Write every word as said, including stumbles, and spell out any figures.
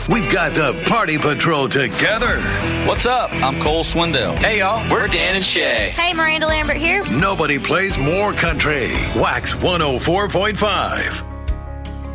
We've got the Party Patrol together. What's up? I'm Cole Swindell. Hey, y'all. We're Dan and Shay. Hey, Miranda Lambert here. Nobody plays more country. Wax one oh four point five.